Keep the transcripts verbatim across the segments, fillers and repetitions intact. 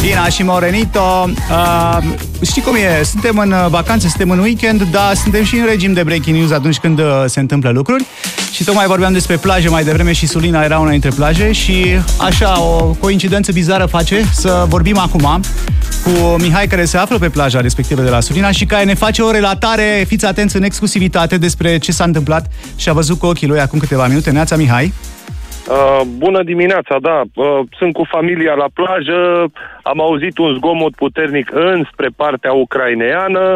Ina și Morenito. uh, Știi cum e? Suntem în vacanță, suntem în weekend, dar suntem și în regim de breaking news atunci când uh, se întâmplă lucruri. Și tocmai vorbeam despre plaje mai devreme și Sulina era una dintre plaje. Și așa, o coincidență bizară face să vorbim acum cu Mihai, care se află pe plaja respectivă de la Sulina și care ne face o relatare, fiți atenți, în exclusivitate despre ce s-a întâmplat și a văzut cu ochii lui acum câteva minute. Neața, Mihai. Uh, bună dimineața, da. Uh, sunt cu familia la plajă, am auzit un zgomot puternic înspre partea ucraineană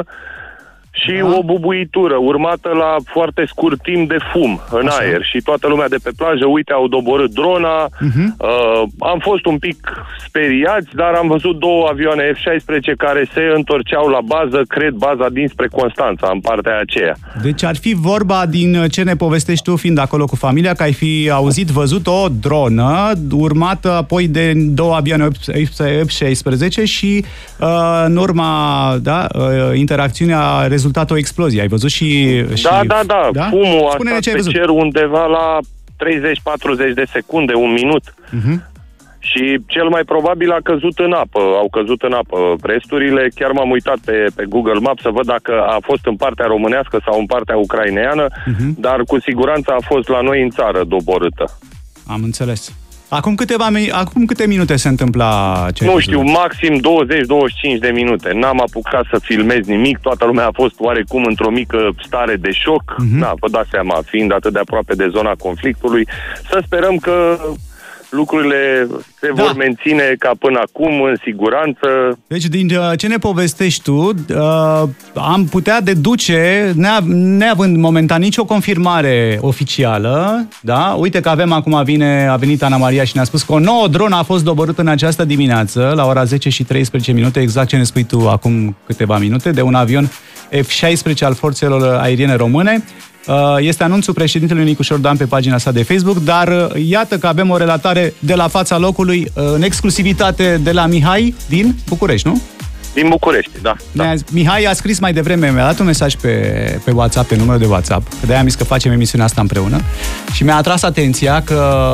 și da. o bubuitură urmată la foarte scurt timp de fum în Așa. aer și toată lumea de pe plajă, uite, au doborât drona. Uh-huh. Uh, am fost un pic speriați, dar am văzut două avioane F șaisprezece care se întorceau la bază, cred, baza dinspre Constanța, în partea aceea. Deci ar fi vorba, din ce ne povestești tu, fiind acolo cu familia, că ai fi auzit, văzut o dronă, urmată apoi de două avioane F șaisprezece și uh, în urma da, uh, interacțiunea a rezultat o explozie. Ai văzut și... și... Da, da, da, da. Fumul a stat pe cer undeva la treizeci patruzeci de secunde, un minut. Uh-huh. Și cel mai probabil a căzut în apă. Au căzut în apă resturile. Chiar m-am uitat pe, pe Google Maps să văd dacă a fost în partea românească sau în partea ucraineană, uh-huh. dar cu siguranță a fost la noi în țară doborâtă. Am înțeles. Acum, câteva, acum câte minute se întâmpla? Ce nu știu, maxim douăzeci douăzeci și cinci de minute. N-am apucat să filmez nimic, toată lumea a fost oarecum într-o mică stare de șoc. Uh-huh. Da, vă dați seama, fiind atât de aproape de zona conflictului, să sperăm că lucrurile se da. vor menține ca până acum, în siguranță. Deci, din ce ne povestești tu, uh, am putea deduce, neavând momentan nicio confirmare oficială, da? Uite că avem acum, vine, a venit Ana Maria și ne-a spus că o nouă dronă a fost doborâtă în această dimineață, la ora zece și treisprezece minute, exact ce ne spui tu acum câteva minute, de un avion F șaisprezece al forțelor aeriene române. Este anunțul președintelui Nicușor Dan pe pagina sa de Facebook, dar iată că avem o relatare de la fața locului, în exclusivitate, de la Mihai din București, nu? Din București, da. da. Mihai a scris mai devreme, mi-a dat un mesaj pe, pe WhatsApp, pe numărul de WhatsApp, că de-aia am zis că facem emisiunea asta împreună, și mi-a atras atenția că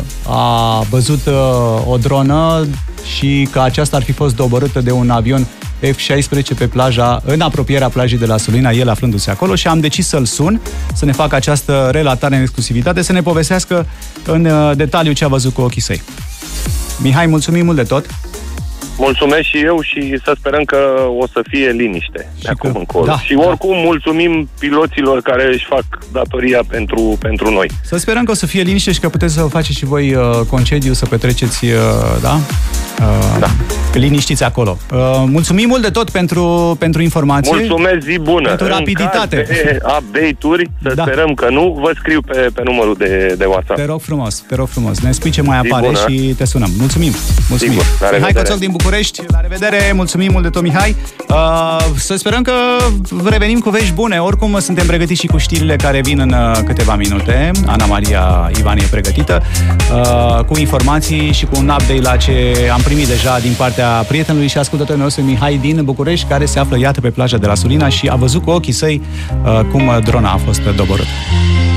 a văzut o dronă și că aceasta ar fi fost doborâtă de un avion F șaisprezece pe plaja, în apropierea plajei de la Sulina, el aflându-se acolo, și am decis să-l sun, să ne facă această relatare în exclusivitate, să ne povestească în detaliu ce a văzut cu ochii săi. Mihai, mulțumim mult de tot! Mulțumesc și eu și să sperăm că o să fie liniște de acum încolo. Da, și oricum da. mulțumim piloților care își fac datoria pentru, pentru noi. Să sperăm că o să fie liniște și că puteți să faceți și voi uh, concediu, să petreceți, uh, da? Uh, da. liniștiți acolo. Uh, mulțumim mult de tot pentru, pentru informație. Mulțumesc, zi bună! Pentru rapiditate. În caz de update-uri, să da. sperăm că nu, vă scriu pe, pe numărul de, de WhatsApp. Te rog frumos, te rog frumos. Ne spui ce mai zi apare bună. Și te sunăm. Mulțumim! Mulțumim! Hai, Cățoc din București, la revedere, mulțumim mult de tot, Mihai. Uh, să sperăm că revenim cu vești bune. Oricum, suntem pregătiți și cu știrile care vin în uh, câteva minute. Ana Maria Ivan e pregătită uh, cu informații și cu un update la ce am primit deja din partea prietenului și ascultătorului nostru Mihai din București, care se află, iată, pe plaja de la Sulina și a văzut cu ochii săi uh, cum drona a fost doborâtă.